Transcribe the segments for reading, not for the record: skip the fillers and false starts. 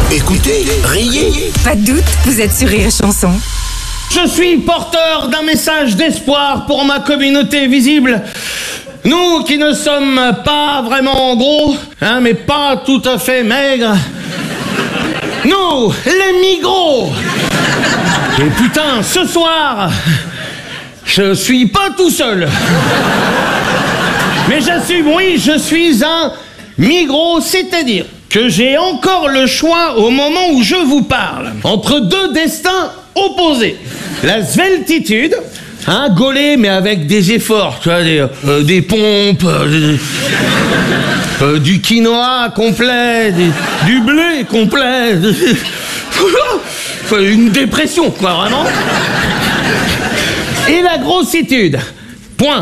Écoutez, riez. Pas de doute, vous êtes sur Rire et Chanson. Je suis porteur d'un message d'espoir pour ma communauté visible. Nous qui ne sommes pas vraiment gros, mais pas tout à fait maigres. Nous, les migros. Et putain, ce soir, je suis pas tout seul. Mais j'assume, oui, je suis un migros, c'est-à-dire que j'ai encore le choix au moment où je vous parle entre deux destins opposés. La sveltitude, gaulé mais avec des efforts, tu vois, des pompes, du quinoa complet, du blé complet, une dépression, quoi, vraiment. Et la grossitude, point.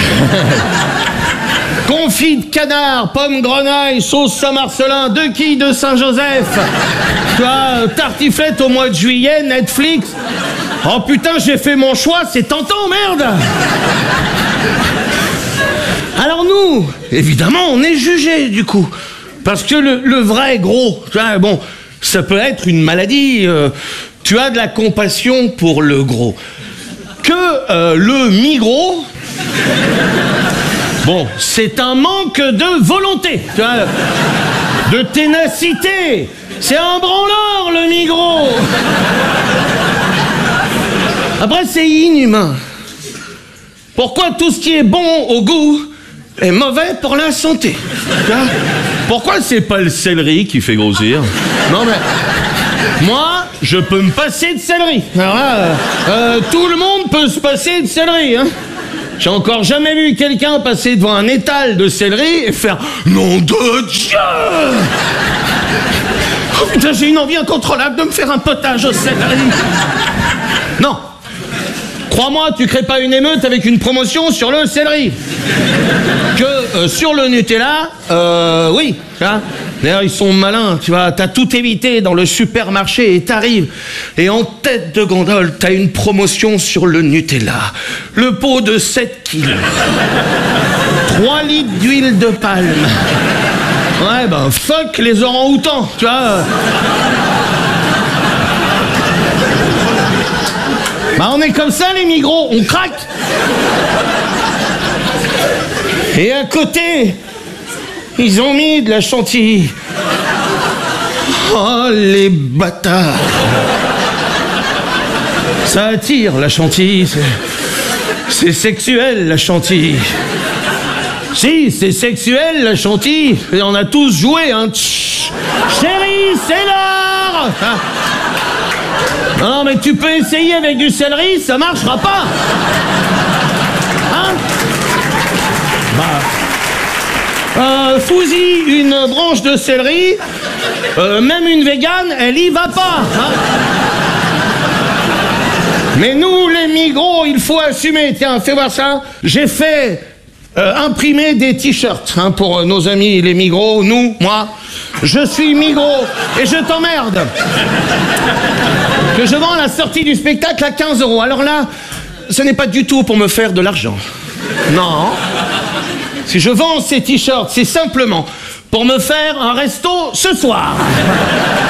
Confit de canard, pomme grenaille, sauce Saint-Marcelin, 2 quilles de Saint-Joseph. Tu vois, tartiflette au mois de juillet, Netflix. Oh putain, j'ai fait mon choix, c'est tentant, merde. Alors nous, évidemment, on est jugés, du coup. Parce que le vrai gros, tu vois, bon, ça peut être une maladie. Tu as de la compassion pour le gros. Que le mi-gros... Bon, c'est un manque de volonté, tu vois, de ténacité. C'est un branleur, le migros. Après, c'est inhumain. Pourquoi tout ce qui est bon au goût est mauvais pour la santé? Tu vois? Pourquoi c'est pas le céleri qui fait grossir? Non mais... Moi, je peux me passer de céleri. Alors là, tout le monde peut se passer de céleri, hein. J'ai encore jamais vu quelqu'un passer devant un étal de céleri et faire « Nom de Dieu !» Oh putain, j'ai une envie incontrôlable de me faire un potage au céleri. Non. Crois-moi, tu crées pas une émeute avec une promotion sur le céleri. Que sur le Nutella, oui. Hein. D'ailleurs, ils sont malins, tu vois, t'as tout évité dans le supermarché et t'arrives. Et en tête de gondole, t'as une promotion sur le Nutella. Le pot de 7 kilos. 3 litres d'huile de palme. Ouais, ben, fuck les orang-outans, tu vois. Bah, on est comme ça, les migros, on craque. Et à côté... Ils ont mis de la chantilly. Oh, les bâtards. Ça attire, la chantilly. C'est sexuel, la chantilly. Si, c'est sexuel, la chantilly. Et on a tous joué, hein. Tch, chérie, c'est l'heure. Non, mais tu peux essayer avec du céleri, ça marchera pas. Hein? Fous-y une branche de céleri, même une végane, elle y va pas. Hein. Mais nous, les migros, il faut assumer. Tiens, fais voir ça. J'ai fait imprimer des t-shirts pour nos amis les migros. Nous, moi, je suis migros et je t'emmerde. Que je vends à la sortie du spectacle à 15 €. Alors là, ce n'est pas du tout pour me faire de l'argent. Non. Si je vends ces t-shirts, c'est simplement pour me faire un resto ce soir.